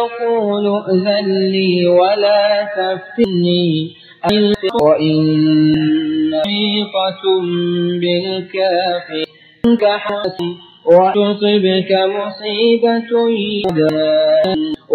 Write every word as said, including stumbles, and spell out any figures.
يقول ائذن لي ولا تفتني وإن محيطة بالكافر كحسن وتصبك مصيبة